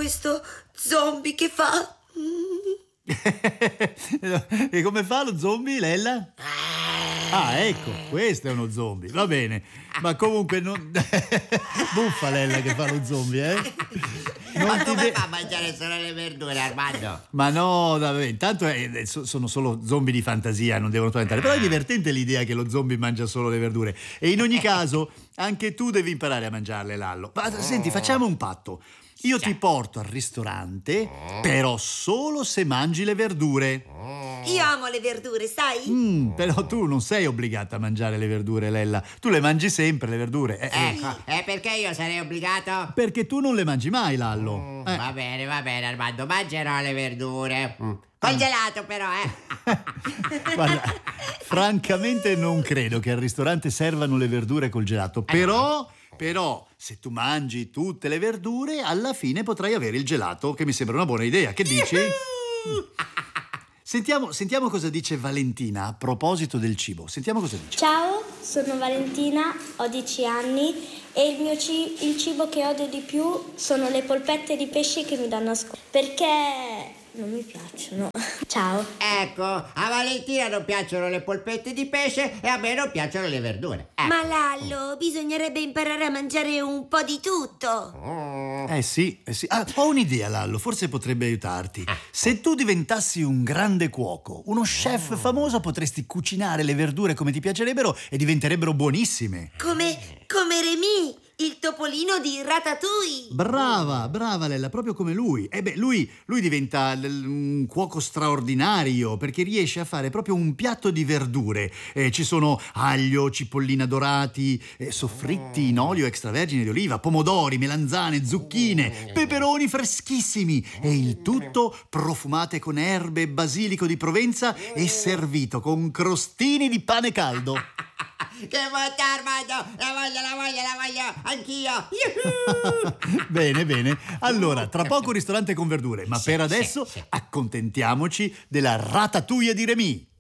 questo zombie che fa? E come fa lo zombie, Lella? Ah, ecco, questo è uno zombie, va bene. Ma comunque non... Buffa Lella che fa lo zombie, eh? Ma come fa a mangiare solo le verdure, Armando? Ma no, vabbè, intanto sono solo zombie di fantasia, non devono spaventare. Però è divertente l'idea che lo zombie mangia solo le verdure. E in ogni caso, anche tu devi imparare a mangiarle, Lallo. Ma senti, facciamo un patto. Io ti porto al ristorante, però solo se mangi le verdure. Io amo le verdure, sai? Però tu non sei obbligata a mangiare le verdure, Lella. Tu le mangi sempre, le verdure. Ecco, e perché io sarei obbligato? Perché tu non le mangi mai, Lallo. Va bene, Armando, mangerò le verdure. Col gelato però, Guarda, francamente non credo che al ristorante servano le verdure col gelato. Però, se tu mangi tutte le verdure, alla fine potrai avere il gelato, che mi sembra una buona idea. Che dici? Sentiamo cosa dice Valentina a proposito del cibo. Sentiamo cosa dice. Ciao, sono Valentina, ho 10 anni e il cibo che odio di più sono le polpette di pesce che mi danno a scuola. Perché non mi piacciono. Ciao. Ecco, a Valentina non piacciono le polpette di pesce e a me non piacciono le verdure. Ma Lallo, bisognerebbe imparare a mangiare un po' di tutto. Sì. Ah, ho un'idea, Lallo, forse potrebbe aiutarti. Se tu diventassi un grande cuoco, uno chef famoso, potresti cucinare le verdure come ti piacerebbero e diventerebbero buonissime. Come Remy, il topolino di Ratatouille. Brava Lella, proprio come lui. Lui diventa un cuoco straordinario perché riesce a fare proprio un piatto di verdure. Ci sono aglio, cipollina dorati, soffritti in olio extravergine di oliva, pomodori, melanzane, zucchine, peperoni freschissimi e il tutto profumate con erbe e basilico di Provenza e servito con crostini di pane caldo. Che bontà, Armando! La voglio, anch'io! Bene. Allora, tra poco ristorante con verdure, ma per adesso accontentiamoci della ratatouille di Remy.